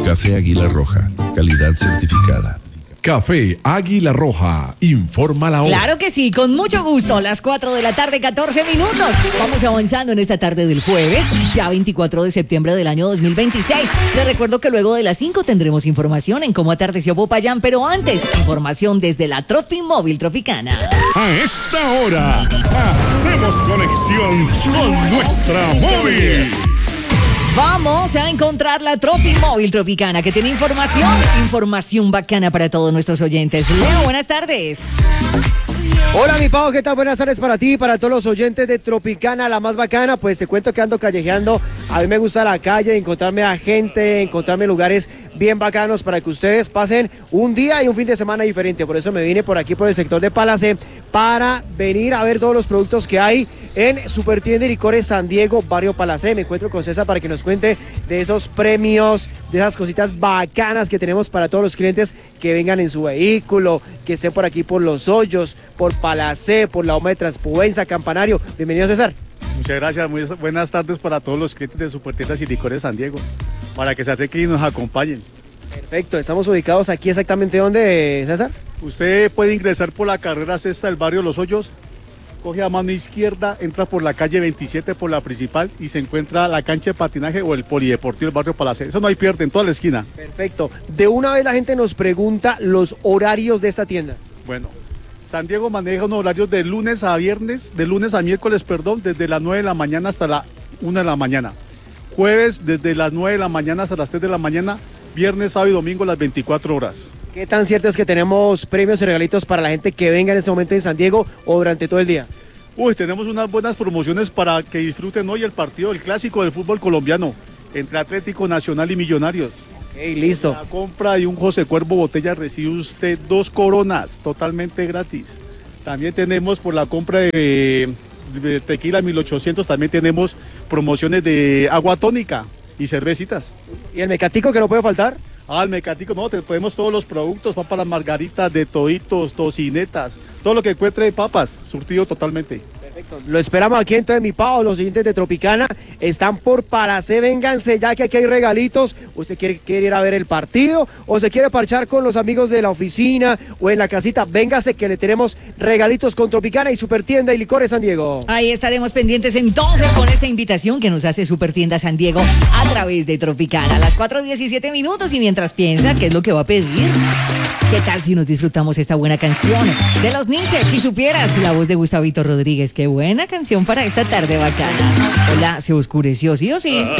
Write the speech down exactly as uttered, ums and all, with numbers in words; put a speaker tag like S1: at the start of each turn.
S1: Café Águila Roja, calidad certificada.
S2: Café Águila Roja, informa la hora.
S3: Claro que sí, con mucho gusto, las cuatro de la tarde, catorce minutos. Vamos avanzando en esta tarde del jueves, ya veinticuatro de septiembre del año dos mil veintiséis. Les recuerdo que luego de las cinco tendremos información en cómo atardeció Popayán, pero antes, información desde la Tropi Móvil Tropicana.
S4: A esta hora, hacemos conexión con nuestra móvil.
S3: Vamos a encontrar la Tropi Móvil Tropicana, que tiene información, información bacana para todos nuestros oyentes. Leo, buenas tardes.
S5: Hola mi Pau, ¿qué tal? Buenas tardes para ti, para todos los oyentes de Tropicana, la más bacana. Pues te cuento que ando callejeando, a mí me gusta la calle, encontrarme a gente, encontrarme lugares bien bacanos para que ustedes pasen un día y un fin de semana diferente. Por eso me vine por aquí, por el sector de Palacé, para venir a ver todos los productos que hay en Supertienda y Licores San Diego, barrio Palacé. Me encuentro con César para que nos cuente de esos premios, de esas cositas bacanas que tenemos para todos los clientes que vengan en su vehículo, que estén por aquí por Los Hoyos, por Palacé, por la Oma de Transpubenza, Campanario. Bienvenido, César.
S6: Muchas gracias, muy buenas tardes para todos los clientes de Supertiendas y Licores San Diego, para que se acerquen y nos acompañen.
S5: Perfecto, estamos ubicados aquí exactamente ¿dónde, César?
S6: Usted puede ingresar por la carrera sexta del barrio Los Hoyos, coge a mano izquierda, entra por la calle veintisiete por la principal y se encuentra la cancha de patinaje o el polideportivo del barrio Palacé. Eso no hay pierde, en toda la esquina.
S5: Perfecto. De una vez la gente nos pregunta los horarios de esta tienda.
S6: Bueno, San Diego maneja unos horarios de lunes a viernes, de lunes a miércoles, perdón, desde las nueve de la mañana hasta la una de la mañana. Jueves desde las nueve de la mañana hasta las tres de la mañana, viernes, sábado y domingo las veinticuatro horas.
S5: ¿Qué tan cierto es que tenemos premios y regalitos para la gente que venga en este momento en San Diego o durante todo el día?
S6: Uy, tenemos unas buenas promociones para que disfruten hoy el partido, el clásico del fútbol colombiano, entre Atlético Nacional y Millonarios.
S5: Ok, listo.
S6: La compra de un José Cuervo botella recibe usted dos coronas totalmente gratis. También tenemos por la compra de, de tequila mil ochocientos, también tenemos promociones de agua tónica y cervecitas.
S5: ¿Y el mecatico que no puede faltar?
S6: Ah, el mecatico, no, te podemos todos los productos, papas margaritas, de toditos, tocinetas, todo lo que encuentre de papas, surtido totalmente.
S5: Perfecto. Lo esperamos aquí entonces, mi Pau. Los siguientes de Tropicana están por Palacé. Vénganse ya que aquí hay regalitos. ¿Usted quiere, quiere ir a ver el partido o se quiere parchar con los amigos de la oficina o en la casita? Véngase que le tenemos regalitos con Tropicana y Supertienda y Licores San Diego.
S3: Ahí estaremos pendientes entonces con esta invitación que nos hace Supertienda San Diego a través de Tropicana. A las cuatro diecisiete minutos, y mientras piensa qué es lo que va a pedir, ¿qué tal si nos disfrutamos esta buena canción de Los Ninches? Si supieras, la voz de Gustavito Rodríguez. Qué buena canción para esta tarde bacana. Hola, se oscureció, ¿sí o sí?